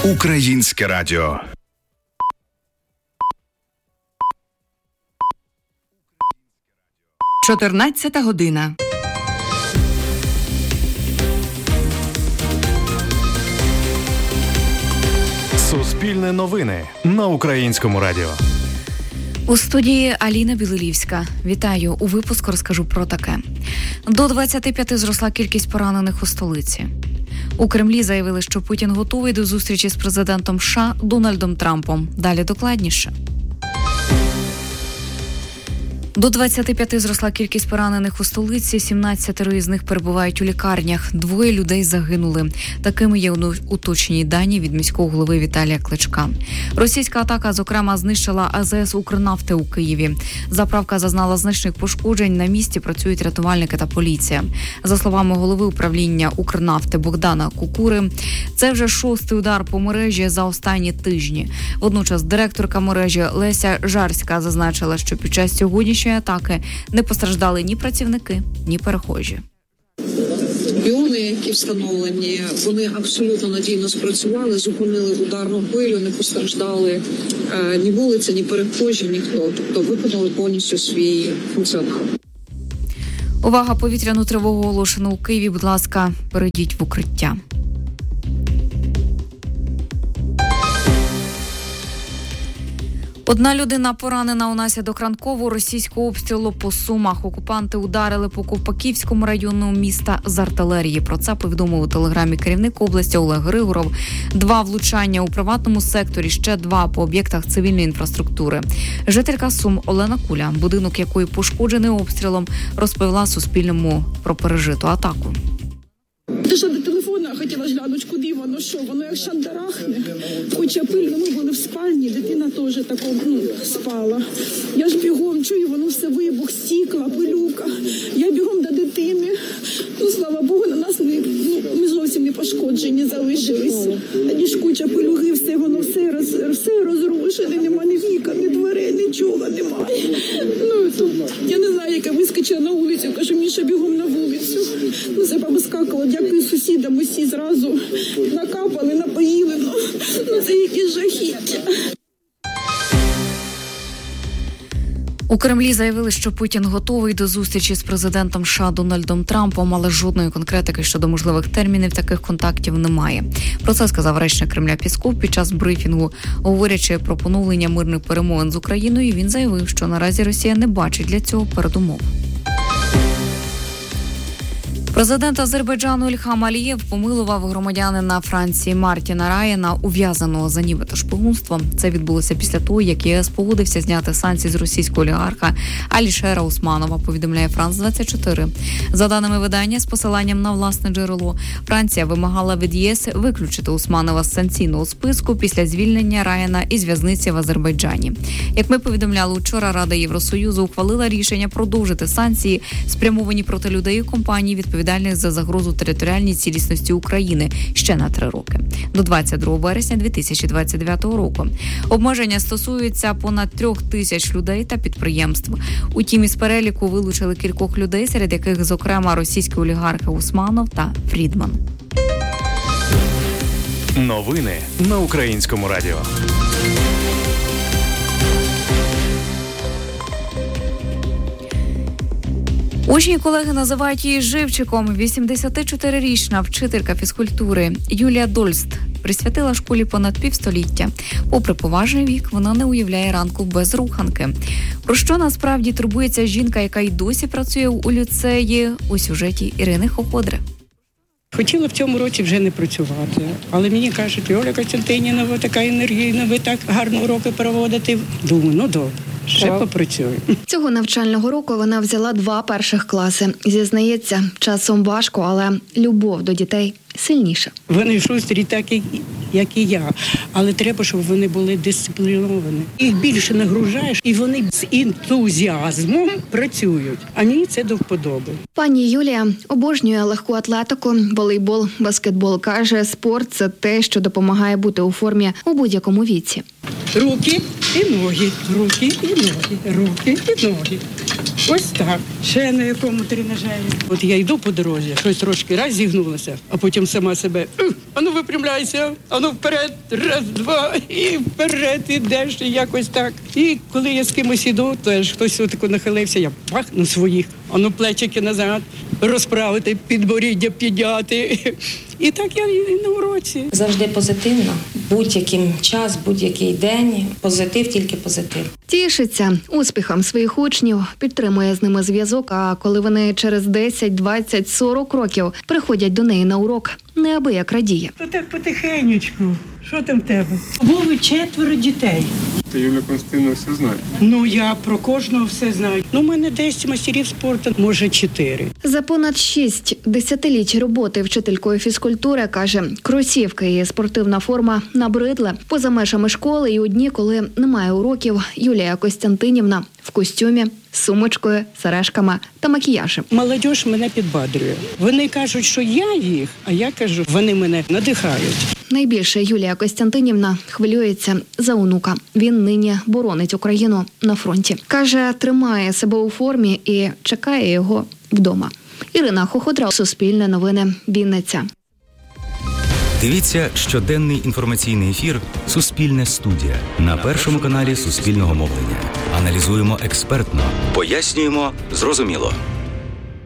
Українське радіо. Чотирнадцята година. Суспільне новини на Українському радіо. У студії Аліна Білилівська. Вітаю. У випуску розкажу про таке. До 25 зросла кількість поранених у столиці. У Кремлі заявили, що Путін готовий до зустрічі з президентом США Дональдом Трампом. Далі докладніше. До 25 зросла кількість поранених у столиці, 17 із них перебувають у лікарнях. 2 людей загинули. Такими є уточнені дані від міського голови Віталія Кличка. Російська атака, зокрема, знищила АЗС «Укрнафти» у Києві. Заправка зазнала значних пошкоджень. На місці працюють рятувальники та поліція. За словами голови управління «Укрнафти» Богдана Кукури, це вже 6-й удар по мережі за останні тижні. Водночас директорка мережі Леся Жарська зазначила, що під час сьогоднішньої атаки не постраждали ні працівники, ні перехожі. Піони, які встановлені, вони абсолютно надійно спрацювали, зупинили ударну хвилю, не постраждали ні вулиця, ні перехожі, ніхто. Тобто виконали повністю свій функціонал. Увага! Повітряну тривогу оголошено у Києві. Будь ласка, перейдіть в укриття. Одна людина поранена унаслідок ранкового російського обстрілу по Сумах. Окупанти ударили по Ковпаківському району міста з артилерії. Про це повідомив у телеграмі керівник області Олег Григоров. 2 влучання у приватному секторі, ще 2 по об'єктах цивільної інфраструктури. Жителька Сум Олена Куля, будинок якої пошкоджений обстрілом, розповіла Суспільному про пережиту атаку. Ти що, до телефона хотіла глянути, куди воно, що? Воно як шандарахне. Куча пиль, ми були в спальні, дитина теж такому спала. Я ж бігом чую, воно все вибух, стікла, пилюка. Я бігом до дитини. Слава Богу, на нас ми зовсім не пошкоджені залишилися. Тоді ж куча пилюги, все воно все розрушене, нема ні вікон, ні дверей, нічого немає. Я не знаю, як я вискочила на вулицю, кажу, Міша, бігом на вулицю. Це повискакало, дякую сусідам, усі зразу накапали, напоїли, це які жахіття. У Кремлі заявили, що Путін готовий до зустрічі з президентом США Дональдом Трампом, але жодної конкретики щодо можливих термінів таких контактів немає. Про це сказав речник Кремля Пісков під час брифінгу. Говорячи про поновлення мирних перемовин з Україною, він заявив, що наразі Росія не бачить для цього передумов. Президент Азербайджану Ільхам Алієв помилував громадянина Франції Мартіна Раєна, ув'язаного за нібито шпигунством. Це відбулося після того, як ЄС погодився зняти санкції з російського олігарха Алішера Усманова, повідомляє Франс-24. За даними видання, з посиланням на власне джерело, Франція вимагала від ЄС виключити Усманова з санкційного списку після звільнення Раєна із в'язниці в Азербайджані. Як ми повідомляли вчора, Рада Євросоюзу ухвалила рішення продовжити санкції, спрямовані проти людей і компаній, відповідальних за загрозу територіальній цілісності України ще на 3 роки. До 22 вересня 2029 року. Обмеження стосуються понад 3000 людей та підприємств. Утім, із переліку вилучили кількох людей, серед яких, зокрема, російські олігархи Усманов та Фрідман. Новини на Українському радіо. Учні колеги називають її живчиком. 84-річна вчителька фізкультури Юлія Дольст присвятила школі понад півстоліття. Попри поважний вік, вона не уявляє ранку без руханки. Про що насправді турбується жінка, яка й досі працює у ліцеї, у сюжеті Ірини Хоходри. Хотіла в цьому році вже не працювати, але мені кажуть, Оля Костянтинівна, ви така енергійна, ви так гарно уроки проводите. Думаю, добре. Ще попрацюю. Цього навчального року вона взяла 2 перших класи. Зізнається, часом важко, але любов до дітей сильніша. Вони шустрі, так як і я, але треба, щоб вони були дисципліновані. Їх більше нагружаєш, і вони з ентузіазмом працюють. А мені це до вподоби. Пані Юлія обожнює легку атлетику, волейбол, баскетбол. Каже, спорт – це те, що допомагає бути у формі у будь-якому віці. Руки і ноги, руки і ноги, руки і ноги. Ось так. Ще на якому тренажері. От я йду по дорозі, щось трошки раз зігнулася, а потім сама себе, ану випрямляйся, ану вперед, раз, два, і вперед ідеш, і якось так. І коли я з кимось іду, то ж хтось отако нахилився, я бах на своїх, ану плечики назад, розправити, підборіддя підняти. І так я і на уроці. Завжди позитивно. Будь-який час, будь-який день. Позитив, тільки позитив. Тішиться успіхом своїх учнів, підтримує з ними зв'язок, а коли вони через 10, 20, 40 років приходять до неї на урок, неабияк радіє. То так потихенечку. Що там в тебе? Було 4 дітей. Ти, Юлія Константинівна, все знає? Ну, я про кожного все знаю. Ну, у мене 10 мастерів спорту, може 4. За понад 6 десятиліть роботи вчителькою фізкультури, каже, кросівки і спортивна форма набридли. Поза межами школи і у дні, коли немає уроків, Юлія Костянтинівна в костюмі, з сумочкою, сережками та макіяжем. Молодь мене підбадрює. Вони кажуть, що я їх, а я кажу, вони мене надихають. Найбільше Юлія Костянтинівна хвилюється за онука. Він нині боронить Україну на фронті. Каже, тримає себе у формі і чекає його вдома. Ірина Хоходра, Суспільне новини, Вінниця. Дивіться щоденний інформаційний ефір «Суспільне студія» на Першому каналі Суспільного мовлення. Аналізуємо експертно, пояснюємо зрозуміло.